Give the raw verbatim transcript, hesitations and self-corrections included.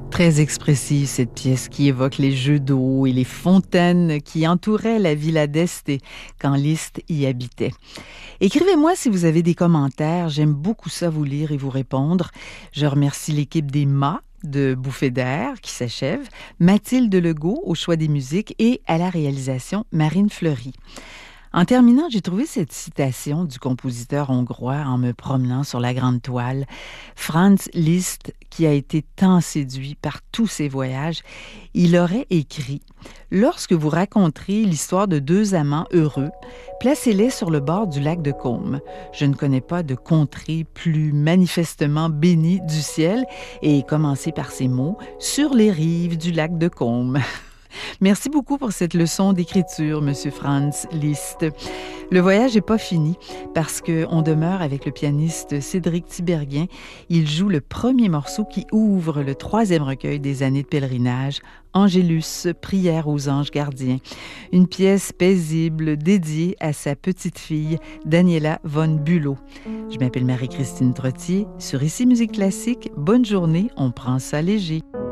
Très expressive, cette pièce qui évoque les jeux d'eau et les fontaines qui entouraient la Villa d'Este quand Liszt y habitait. Écrivez-moi si vous avez des commentaires. J'aime beaucoup ça, vous lire et vous répondre. Je remercie l'équipe des mâts de Bouffée d'air qui s'achève, Mathilde Legault au choix des musiques et à la réalisation Marine Fleury. En terminant, j'ai trouvé cette citation du compositeur hongrois en me promenant sur la grande toile. Franz Liszt, qui a été tant séduit par tous ses voyages, il aurait écrit « Lorsque vous raconterez l'histoire de deux amants heureux, placez-les sur le bord du lac de Côme. Je ne connais pas de contrée plus manifestement bénie du ciel. » Et commencez par ces mots « Sur les rives du lac de Côme. » Merci beaucoup pour cette leçon d'écriture, Monsieur Franz Liszt. Le voyage n'est pas fini parce qu'on demeure avec le pianiste Cédric Tiberghien. Il joue le premier morceau qui ouvre le troisième recueil des années de pèlerinage, Angélus, prière aux anges gardiens. Une pièce paisible dédiée à sa petite-fille, Daniela von Bülow. Je m'appelle Marie-Christine Trottier. Sur Ici Musique Classique, bonne journée, on prend ça léger.